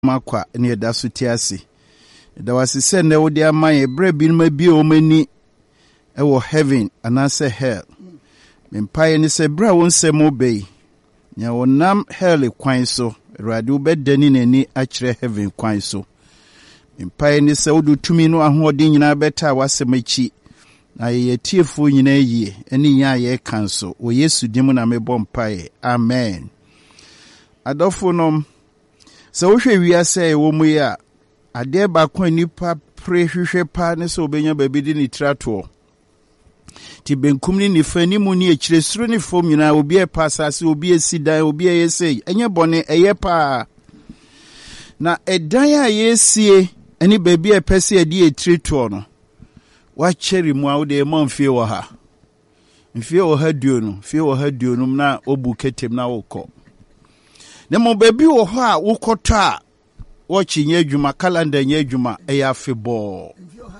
makwa ne yɛda so te ase. Da wase sɛ ne wode ama yɛ brɛ bi no ma bi o mani ɛwɔ heaven anaasɛ hell. Mempae ne sɛ brɛ wo nsɛm obei. Nya wonam hell kwan so, Awurade wobɛdani n'ani akyerɛ heaven kwan so. Mempae ne sɛ wode tumi no ahoɔden nyinaa bɛta wasɛm akyi. Na yɛ tiefo nyinaa yie, ɛne nya yɛ kan so. Wɔ Yesu dim na mebɔ mpae. Amen. Adɔfo nom, sɛ wohwɛ wiase ɛwɔ mu yi a, adeɛ baako nipa pre hwehwɛ pa ne sɛ obenya baabi de ne tratoɔ. Ti benkum ne nifa ni mu ne akyire soro ne fam nyinaa obi ɛpa asase, obi esi dan, obi ɛyɛ sei. Ɛnyɛ bɔne ɛyɛ pa. Na ɛdan a yɛsie ɛne baabi a ɛpɛ sɛ yɛde ɛtratoɔ no. Wakyere mu a wode ɛma mfie wɔ ha. Mfie wɔ ha duonu, mfie wɔ ha duonum na obu ketem na wokɔ. Ne mo baabi wɔ hɔ a wokɔtɔ a wɔkye nyɛ adwuma, calendar nyɛ adwuma, ɛyɛ afebɔɔ.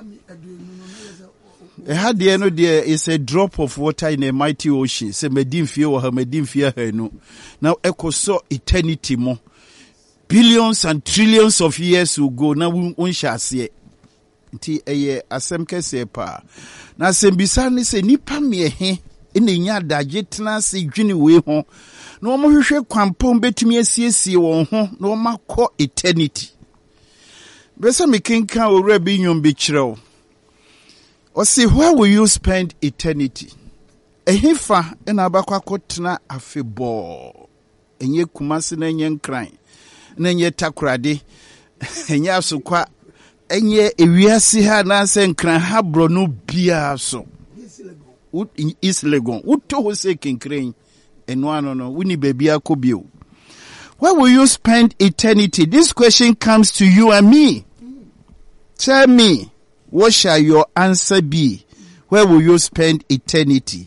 Ɛha deɛ no deɛ is a drop of water in a mighty ocean. Sɛ madi mfie wɔ ha, madi mfie ha no. Now ɛkɔ so eternity mo. Billions and trillions of years will go. Na wonhyɛ aseɛ. Nti ɛyɛ asɛm kɛseɛ pa. Na asɛm bisa ne sɛ nipa mmeɛhe ɛna nya adagye tena se dwene wei ho. Na wɔn hwehwɛ kwampɔn betumi asiesie wɔn ho na wɔn akɔ eternity. Bɛsɛ mekenka owura bi nnwom bi kyerɛw. Ɔse, where will you spend eternity? Ɛhefa ɛna abakɔ akɔtena afebɔɔ. Ɛnyɛ Kumase na ɛnyɛ Nkran. Na ɛnyɛ Takoradi. Ɛnyɛ Asokwa. Ɛnyɛ ewiase ha na sɛ Nkran ha bro no bia so. East Legon. Woto ho sɛ kenkren. No, we need baby akobio. Where will you spend eternity? This question comes to you and me. Tell me, what shall your answer be? Where will you spend eternity?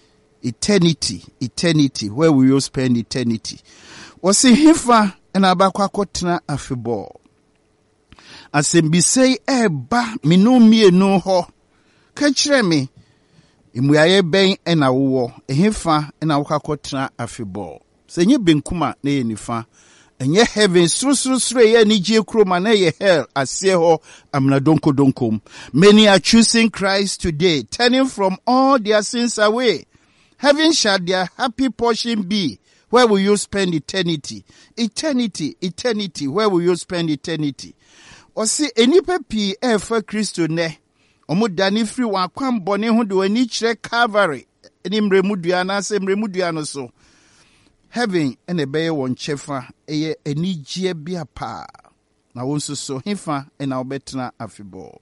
Eternity. Where will you spend eternity? Wasi hifa and abakwakotna afebo. Asembisei eba minumie no ho. Kachire me. Imuyaye ben ena wo ehefa ena wakakotena afebɔ. Sɛ nye benkuma na ye nifa. Enye heaven suru ye ni gye kroma na ye hell asie hɔ amna donkom. Many are choosing Christ today, turning from all their sins away. Heaven shall their happy portion be. Where will you spend eternity? Eternity. Where will you spend eternity? Osi enipa pi efa Kristo ne. Omo dani free wa kwam bone ho de wani kyerɛ Calvary ni mremudua na se mremudua no so. Heaven ene bɛyɛ wɔn kyɛfa ɛyɛ anigye bia pa. Na wɔn so hefa ena obetena afebɔ.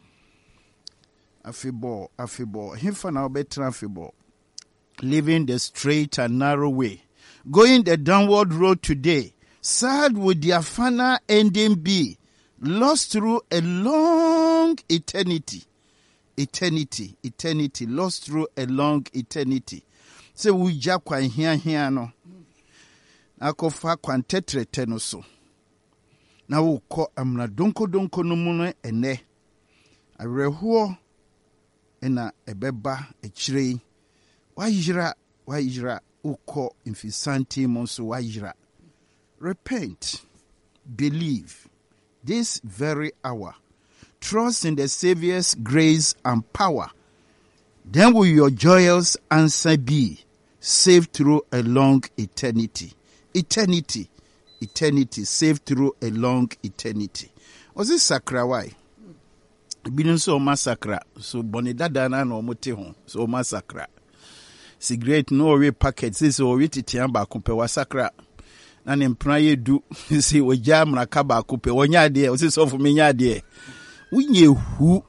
Hefa na obetena afebɔ. Living the straight and narrow way, going the downward road today. Sad would their final ending be, lost through a long eternity. Eternity, lost through a long eternity. Se wuja kwa hia no. Akofa kwa ntetrete no so. Na wukɔ amna donko no mu no ene. Awerɛhoɔ ena ɛbɛba akyire. Wayira wukɔ mfisanti mu nso wayira. Repent, believe this very hour. Trust in the Savior's grace and power. Then will your joyous answer be, saved through a long eternity. Eternity, saved through a long eternity. Was it sakrawai? Binu so massacre. So bonidada na no mote ho. So massacre. Cigarette no we packets. This o we titiamba kumpe wa sakra. Na ne mpra ye du. Si o jam na kaba kumpe. Wonya de. O si so fu me nya de. Unye hu.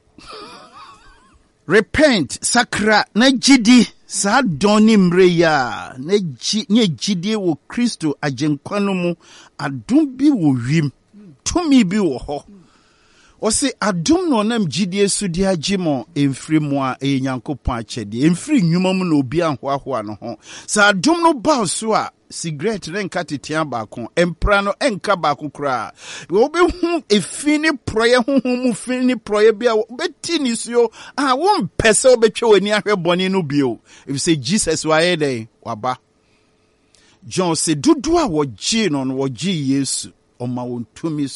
Repent, sakra, na jidi, sa doni mreya, nye jidi wo Kristo ajenkwano mu, adum bi wo wim, tumi bi wo ho. Ose adum no nam jidi esudi agimo, emfri mwa nyankopon achede, emfri nyuma mu no obi anhoahoa no ho. Sa adum no ba so a, cigarette renka titian baako empra no enka baako kra wo be hu efini proye hu mu fini proye bia beti ni so wo mpese obetwe wani ahwe boni no bio if say Jesus wa ye dey waba John say dudu a wo gi no wo gi Yesu o ma won tumi